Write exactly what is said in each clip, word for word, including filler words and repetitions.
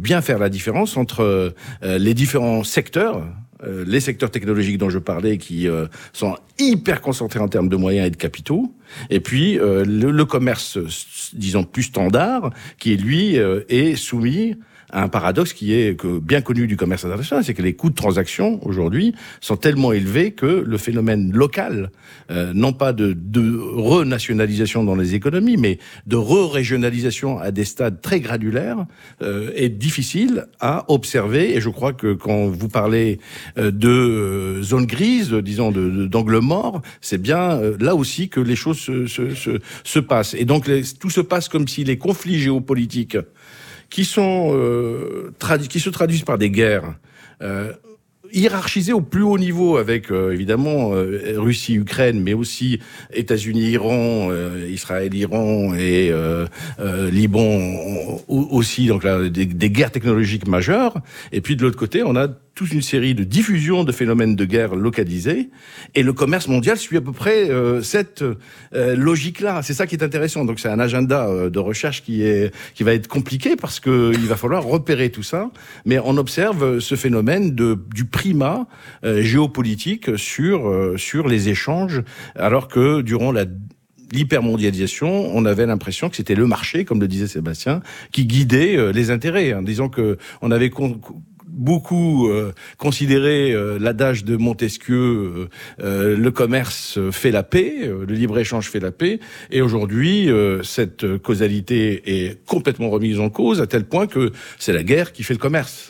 bien faire la différence entre euh, les différents secteurs. Euh, les secteurs technologiques dont je parlais qui euh, sont hyper concentrés en termes de moyens et de capitaux, et puis euh, le, le commerce, disons, plus standard, qui lui euh, est soumis à un paradoxe qui est que, bien connu du commerce international, c'est que les coûts de transaction aujourd'hui sont tellement élevés que le phénomène local, euh, non pas de, de renationalisation dans les économies, mais de re-régionalisation à des stades très granulaires, euh, est difficile à observer. Et je crois que quand vous parlez euh, de euh, zone grise, disons de, de, d'angle mort, c'est bien euh, là aussi que les choses se, se, se, se passent. Et donc les, tout se passe comme si les conflits géopolitiques qui sont euh, tradu- qui se traduisent par des guerres euh, hiérarchisées au plus haut niveau, avec euh, évidemment euh, Russie-Ukraine, mais aussi États-Unis-Iran, euh, Israël-Iran et euh, euh, Liban aussi, donc là des, des guerres technologiques majeures. Et puis de l'autre côté, on a toute une série de diffusions de phénomènes de guerre localisés, et le commerce mondial suit à peu près euh, cette euh, logique-là. C'est ça qui est intéressant. Donc c'est un agenda euh, de recherche qui est qui va être compliqué parce que il va falloir repérer tout ça. Mais on observe ce phénomène de du primat euh, géopolitique sur euh, sur les échanges, alors que durant la l'hypermondialisation, on avait l'impression que c'était le marché, comme le disait Sébastien, qui guidait euh, les intérêts. Hein. Disons que on avait con- beaucoup euh, considéré euh, l'adage de Montesquieu, euh, euh, le commerce fait la paix, euh, le libre-échange fait la paix, et aujourd'hui, euh, cette causalité est complètement remise en cause, à tel point que c'est la guerre qui fait le commerce.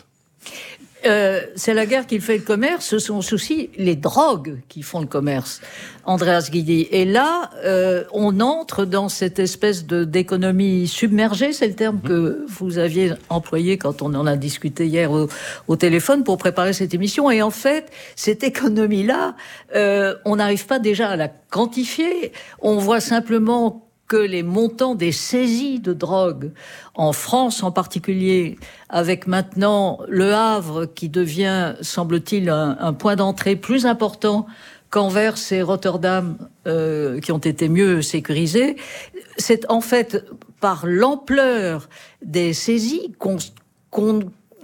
Euh, c'est la guerre qui fait le commerce, ce sont aussi les drogues qui font le commerce, Andreas Guidi. Et là, euh, on entre dans cette espèce de, d'économie submergée, c'est le terme que vous aviez employé quand on en a discuté hier au, au téléphone pour préparer cette émission. Et en fait, cette économie-là, euh, on n'arrive pas déjà à la quantifier. On voit simplement que les montants des saisies de drogue, en France en particulier, avec maintenant Le Havre qui devient, semble-t-il, un, un point d'entrée plus important qu'Anvers et Rotterdam, euh, qui ont été mieux sécurisés, c'est en fait par l'ampleur des saisies qu'on, qu'on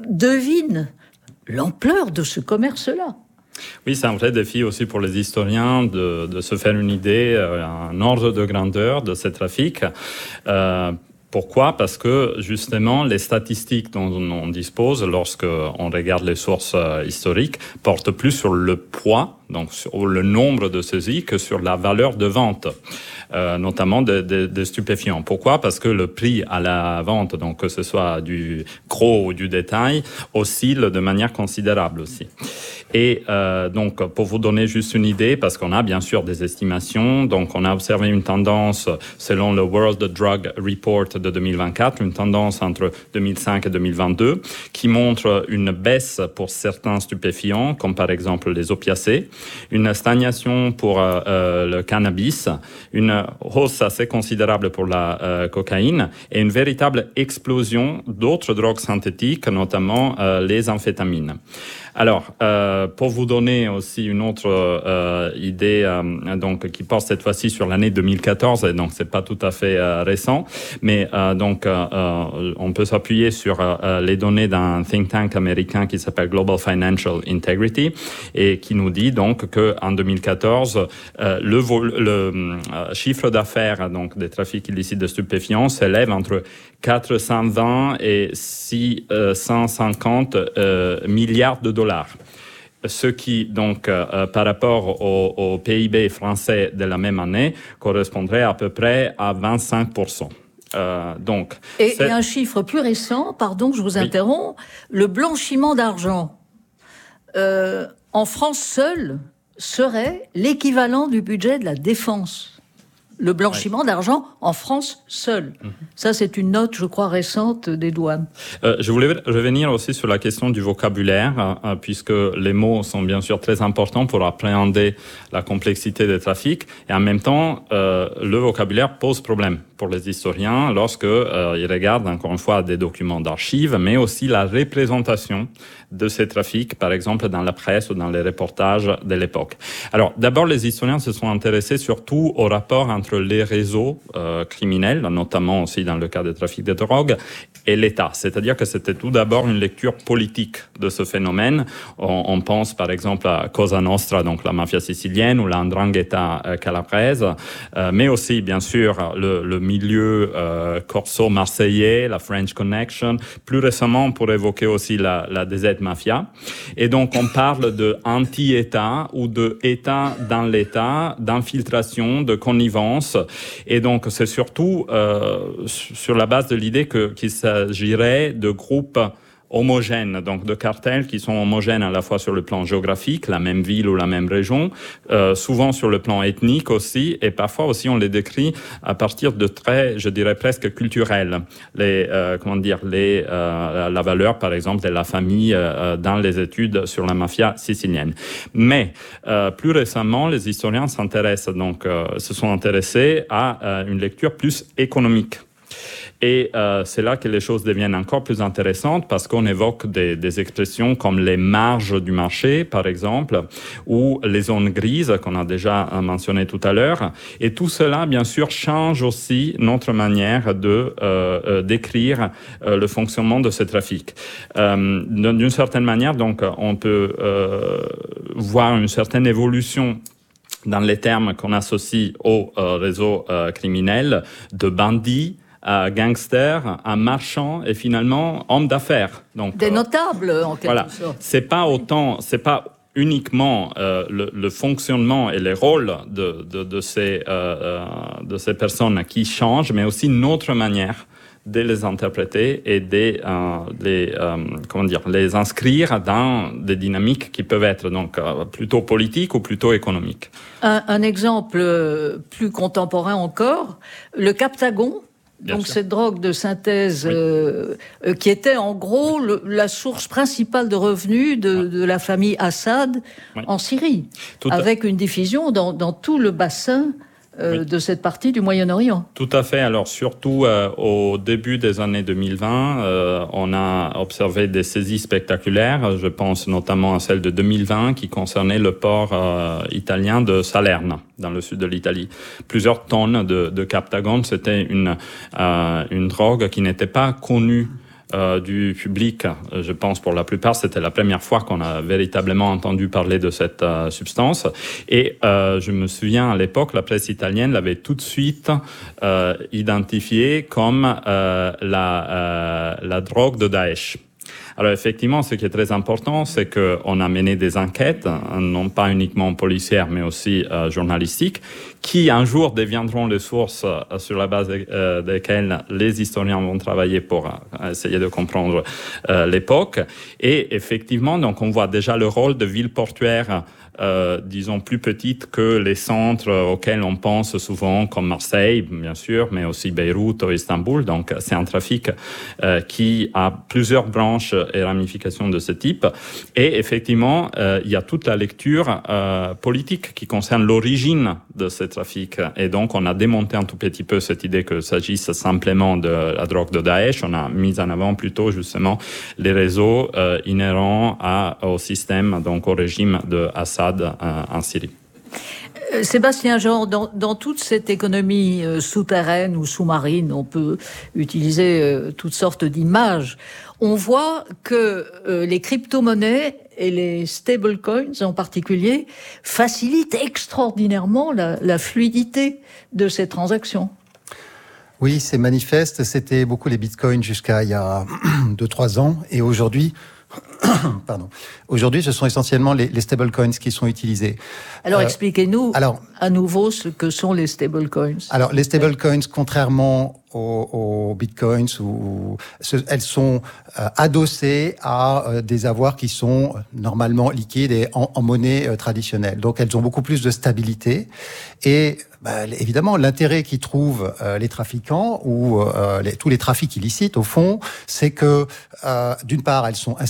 devine l'ampleur de ce commerce-là. Oui, c'est un vrai défi aussi pour les historiens de, de se faire une idée, un ordre de grandeur de ces trafics. Euh, Pourquoi ? Parce que, justement, les statistiques dont on dispose lorsque on regarde les sources historiques portent plus sur le poids, donc sur le nombre de saisies, que sur la valeur de vente, euh, notamment des de, de stupéfiants. Pourquoi ? Parce que le prix à la vente, donc que ce soit du gros ou du détail, oscille de manière considérable aussi. Et euh, donc, pour vous donner juste une idée, parce qu'on a bien sûr des estimations, donc on a observé une tendance selon le World Drug Report de deux mille vingt-quatre, une tendance entre deux mille cinq et deux mille vingt-deux, qui montre une baisse pour certains stupéfiants, comme par exemple les opiacés, une stagnation pour euh, le cannabis, une hausse assez considérable pour la euh, cocaïne, et une véritable explosion d'autres drogues synthétiques, notamment euh, les amphétamines. Alors, euh, pour vous donner aussi une autre euh, idée, euh, donc qui porte cette fois-ci sur l'année deux mille quatorze, et donc c'est pas tout à fait euh, récent, mais euh, donc euh, euh, on peut s'appuyer sur euh, les données d'un think tank américain qui s'appelle Global Financial Integrity et qui nous dit donc que en deux mille quatorze, euh, le, vol- le euh, chiffre d'affaires donc des trafics illicites de stupéfiants s'élève entre quatre cent vingt et six cent cinquante euh, milliards de dollars. Ce qui, donc, euh, par rapport au, au P I B français de la même année, correspondrait à peu près à vingt-cinq pour cent. Euh, donc, et, et un chiffre plus récent, pardon, je vous interromps, oui. Le blanchiment d'argent, euh, en France seule, serait l'équivalent du budget de la défense. Le blanchiment ouais. d'argent en France seul. Mmh. Ça, c'est une note, je crois, récente des douanes. Euh, je voulais revenir aussi sur la question du vocabulaire, euh, puisque les mots sont bien sûr très importants pour appréhender la complexité des trafics. Et en même temps, euh, le vocabulaire pose problème pour les historiens lorsque euh, ils regardent encore une fois des documents d'archives, mais aussi la représentation de ces trafics, par exemple dans la presse ou dans les reportages de l'époque. Alors, d'abord, les historiens se sont intéressés surtout au rapport entre les réseaux euh, criminels, notamment aussi dans le cas des trafics de drogue, et l'État. C'est-à-dire que c'était tout d'abord une lecture politique de ce phénomène. On, on pense par exemple à Cosa Nostra, donc la mafia sicilienne, ou la 'Ndrangheta euh, calabraise, euh, mais aussi, bien sûr, le, le milieu euh, corso marseillais, la French Connection. Plus récemment, pour évoquer aussi la, la D Z Mafia. Et donc, on parle de anti-État ou de État dans l'État, d'infiltration, de connivence. Et donc, c'est surtout euh, sur la base de l'idée que, qu'il s'agirait de groupes homogènes, donc de cartels qui sont homogènes à la fois sur le plan géographique, la même ville ou la même région, euh, souvent sur le plan ethnique aussi, et parfois aussi on les décrit à partir de traits, je dirais presque culturels. Les, euh, comment dire, les, euh, la valeur, par exemple, de la famille euh, dans les études sur la mafia sicilienne. Mais euh, plus récemment, les historiens s'intéressent donc, euh, se sont intéressés à euh, une lecture plus économique. Et euh, c'est là que les choses deviennent encore plus intéressantes parce qu'on évoque des, des expressions comme les marges du marché, par exemple, ou les zones grises qu'on a déjà mentionnées tout à l'heure. Et tout cela, bien sûr, change aussi notre manière de euh, décrire euh, le fonctionnement de ces trafics. Euh, d'une certaine manière, donc, on peut euh, voir une certaine évolution dans les termes qu'on associe au euh, réseau euh, criminel, de bandits, à gangster, à marchand et finalement homme d'affaires. Donc des notables en quelque voilà. sorte. C'est pas autant, c'est pas uniquement euh, le, le fonctionnement et les rôles de de, de ces euh, de ces personnes qui changent, mais aussi notre manière de les interpréter et de euh, les euh, comment dire les inscrire dans des dynamiques qui peuvent être donc euh, plutôt politiques ou plutôt économiques. Un, un exemple plus contemporain encore, le Captagon. Bien Donc sûr. cette drogue de synthèse Oui. euh, euh, qui était en gros le, la source principale de revenus de, de la famille Assad Oui. en Syrie, Tout à- avec une diffusion dans, dans tout le bassin euh, Oui. de cette partie du Moyen-Orient. Tout à fait. Alors surtout euh, au début des années deux mille vingt, euh, on a observé des saisies spectaculaires. Je pense notamment à celle de deux mille vingt qui concernait le port euh, italien de Salerne, dans le sud de l'Italie. Plusieurs tonnes de, de Captagon. C'était une, euh, une drogue qui n'était pas connue Euh, du public. Je pense pour la plupart, c'était la première fois qu'on a véritablement entendu parler de cette euh, substance. Et euh, je me souviens à l'époque, la presse italienne l'avait tout de suite euh, identifiée comme euh, la, euh, la drogue de Daesh. Alors effectivement, ce qui est très important, c'est qu'on a mené des enquêtes, non pas uniquement policières, mais aussi euh, journalistiques, qui un jour deviendront les sources euh, sur la base de, euh, desquelles les historiens vont travailler pour euh, essayer de comprendre euh, l'époque. Et effectivement, donc on voit déjà le rôle de ville portuaire, euh, disons plus petite que les centres auxquels on pense souvent, comme Marseille, bien sûr, mais aussi Beyrouth ou Istanbul. Donc c'est un trafic euh, qui a plusieurs branches et ramifications de ce type. Et effectivement, euh, il y a toute la lecture euh, politique qui concerne l'origine de ces trafics. Et donc, on a démonté un tout petit peu cette idée qu'il s'agisse simplement de la drogue de Daesh. On a mis en avant plutôt, justement, les réseaux euh, inhérents à, au système, donc au régime de Assad euh, en Syrie. Sébastien Jean, dans, dans toute cette économie euh, souterraine ou sous-marine, on peut utiliser euh, toutes sortes d'images. On voit que euh, les crypto-monnaies et les stablecoins en particulier facilitent extraordinairement la, la fluidité de ces transactions. Oui, c'est manifeste. C'était beaucoup les bitcoins jusqu'à il y a deux trois ans. Et aujourd'hui, pardon. Aujourd'hui, ce sont essentiellement les, les stablecoins qui sont utilisés. Alors, euh, expliquez-nous alors, à nouveau ce que sont les stablecoins. Alors, les stablecoins, contrairement aux, aux bitcoins, ou, ce, elles sont euh, adossées à euh, des avoirs qui sont normalement liquides et en, en monnaie euh, traditionnelle. Donc, elles ont beaucoup plus de stabilité. Et bah, évidemment, l'intérêt qu'y trouvent euh, les trafiquants ou euh, les, tous les trafics illicites, au fond, c'est que, euh, d'une part, elles sont instantanées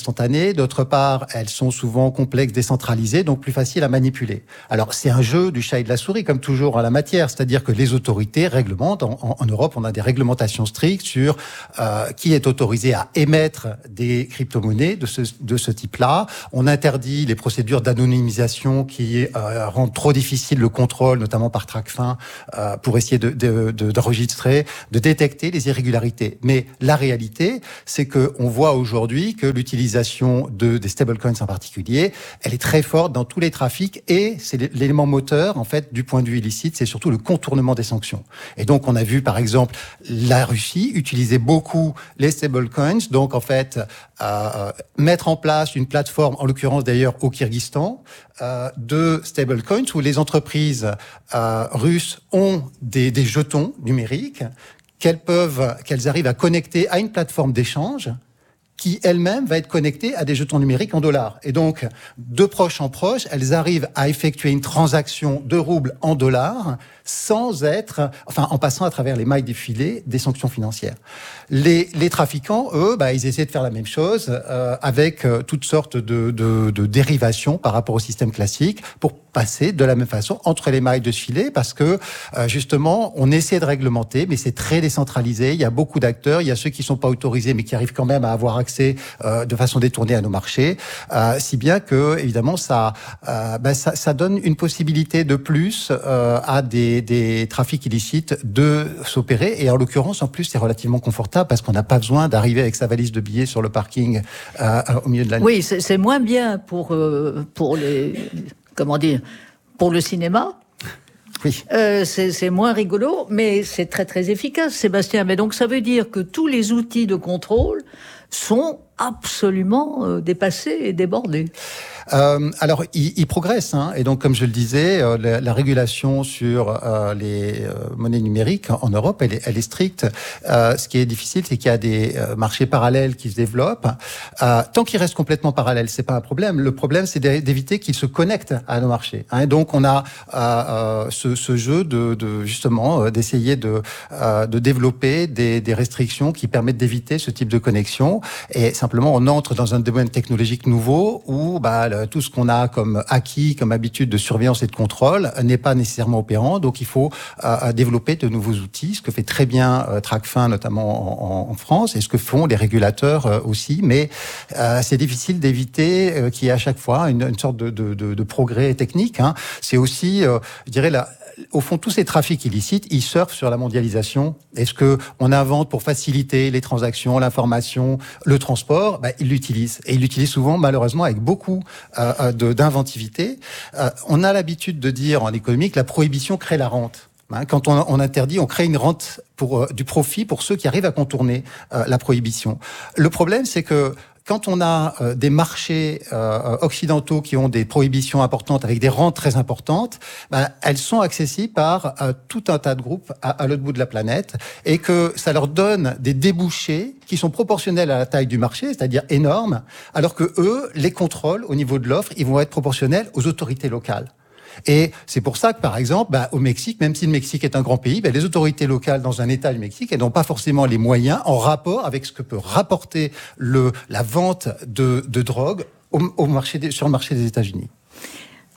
données. D'autre part, elles sont souvent complexes, décentralisées, donc plus faciles à manipuler. Alors, c'est un jeu du chat et de la souris, comme toujours en la matière. C'est-à-dire que les autorités réglementent. En, en, en Europe, on a des réglementations strictes sur euh, qui est autorisé à émettre des crypto-monnaies de ce, de ce type-là. On interdit les procédures d'anonymisation qui euh, rendent trop difficile le contrôle, notamment par TracFin, euh, pour essayer de, de, de, d'enregistrer, de détecter les irrégularités. Mais la réalité, c'est que on voit aujourd'hui que l'utilisation de des stablecoins en particulier, elle est très forte dans tous les trafics et c'est l'élément moteur en fait du point de vue illicite, c'est surtout le contournement des sanctions. Et donc on a vu par exemple la Russie utiliser beaucoup les stablecoins, donc en fait euh, mettre en place une plateforme, en l'occurrence d'ailleurs au Kyrgyzstan, euh, de stablecoins où les entreprises euh, russes ont des, des jetons numériques qu'elles peuvent, qu'elles arrivent à connecter à une plateforme d'échange qui elle-même va être connectée à des jetons numériques en dollars. Et donc, de proche en proche, elles arrivent à effectuer une transaction de roubles en dollars sans être, enfin, en passant à travers les mailles des filets des sanctions financières. Les, les trafiquants, eux, bah, ils essaient de faire la même chose euh, avec euh, toutes sortes de, de, de dérivations par rapport au système classique pour passer de la même façon entre les mailles de ce filet parce que, euh, justement, on essaie de réglementer, mais c'est très décentralisé. Il y a beaucoup d'acteurs. Il y a ceux qui sont pas autorisés, mais qui arrivent quand même à avoir accès euh, de façon détournée à nos marchés. Euh, si bien que, évidemment, ça, euh, bah, ça, ça donne une possibilité de plus euh, à des des trafics illicites de s'opérer. Et en l'occurrence, en plus, c'est relativement confortable parce qu'on n'a pas besoin d'arriver avec sa valise de billets sur le parking euh, au milieu de la nuit. Oui, c'est, c'est moins bien pour, euh, pour les... Comment dire, pour le cinéma. Oui. Euh, c'est, c'est moins rigolo, mais c'est très très efficace, Sébastien. Mais donc ça veut dire que tous les outils de contrôle sont absolument euh, dépassés et débordés. Euh, alors, il, il progresse, hein, et donc, comme je le disais, euh, la, la régulation sur euh, les euh, monnaies numériques en Europe, elle est, elle est stricte. Euh, ce qui est difficile, c'est qu'il y a des euh, marchés parallèles qui se développent. Euh, tant qu'ils restent complètement parallèles, c'est pas un problème. Le problème, c'est d'éviter qu'ils se connectent à nos marchés. Hein, et donc, on a euh, euh, ce, ce jeu de, de justement euh, d'essayer de, euh, de développer des, des restrictions qui permettent d'éviter ce type de connexion. Et simplement, on entre dans un domaine technologique nouveau où bah, tout ce qu'on a comme acquis, comme habitude de surveillance et de contrôle n'est pas nécessairement opérant. Donc, il faut euh, développer de nouveaux outils, ce que fait très bien euh, TracFin, notamment en, en France, et ce que font les régulateurs euh, aussi. Mais euh, c'est difficile d'éviter euh, qu'il y ait à chaque fois une, une sorte de, de, de, de progrès technique. Hein. C'est aussi, euh, je dirais, la... Au fond, tous ces trafics illicites, ils surfent sur la mondialisation. Et ce que on invente pour faciliter les transactions, l'information, le transport, bah, ils l'utilisent. Et ils l'utilisent souvent, malheureusement, avec beaucoup euh, de, d'inventivité. Euh, on a l'habitude de dire en économie que la prohibition crée la rente. Hein, quand on, on interdit, on crée une rente pour euh, du profit pour ceux qui arrivent à contourner euh, la prohibition. Le problème, c'est que quand on a euh, des marchés euh, occidentaux qui ont des prohibitions importantes avec des rentes très importantes, ben, elles sont accessibles par euh, tout un tas de groupes à, à l'autre bout de la planète et que ça leur donne des débouchés qui sont proportionnels à la taille du marché, c'est-à-dire énormes, alors que eux, les contrôles au niveau de l'offre, ils vont être proportionnels aux autorités locales. Et c'est pour ça que, par exemple, bah, au Mexique, même si le Mexique est un grand pays, bah, les autorités locales dans un État du Mexique, elles n'ont pas forcément les moyens en rapport avec ce que peut rapporter le, la vente de, de drogue au, au marché des, sur le marché des États-Unis. Andreas ?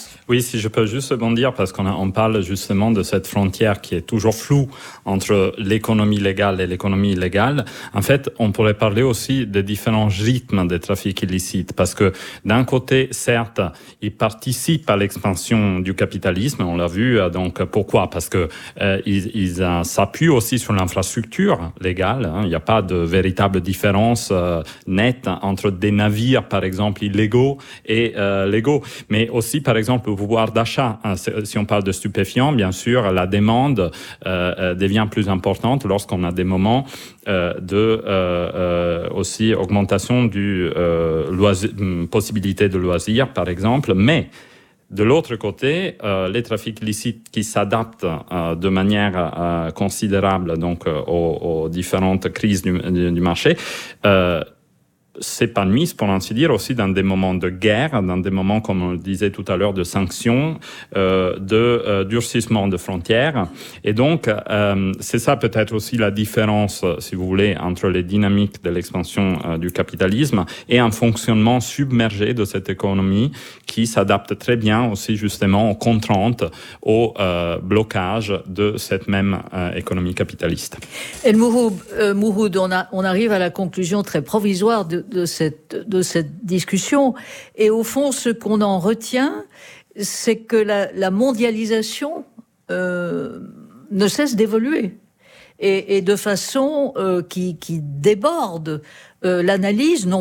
Oui, si je peux juste rebondir, parce qu'on a, on parle justement de cette frontière qui est toujours floue entre l'économie légale et l'économie illégale. En fait, on pourrait parler aussi des différents rythmes des trafics illicites, parce que d'un côté, certes, ils participent à l'expansion du capitalisme, on l'a vu. Donc pourquoi ? Parce que euh, ils, ils euh, s'appuient aussi sur l'infrastructure légale. Hein. Il n'y a pas de véritable différence euh, nette entre des navires, par exemple, illégaux et euh, légaux, mais aussi Aussi, par exemple, le pouvoir d'achat. Si on parle de stupéfiants, bien sûr, la demande euh, devient plus importante lorsqu'on a des moments euh, de euh, euh, aussi augmentation du euh, loisir, possibilité de loisirs, par exemple. Mais de l'autre côté, euh, les trafics illicites qui s'adaptent euh, de manière euh, considérable donc euh, aux, aux différentes crises du, du marché. Euh, s'épanouissent, pour ainsi dire, aussi dans des moments de guerre, dans des moments, comme on le disait tout à l'heure, de sanctions, euh, de euh, durcissement de frontières. Et donc, euh, c'est ça peut-être aussi la différence, si vous voulez, entre les dynamiques de l'expansion euh, du capitalisme et un fonctionnement submergé de cette économie qui s'adapte très bien aussi justement aux contraintes, au euh, blocage de cette même euh, économie capitaliste. El Mouhoud, euh, Mouhoud, on, a, on arrive à la conclusion très provisoire de, de, cette, de cette discussion. Et au fond, ce qu'on en retient, c'est que la, la mondialisation euh, ne cesse d'évoluer. Et, et de façon euh, qui, qui déborde euh, l'analyse, non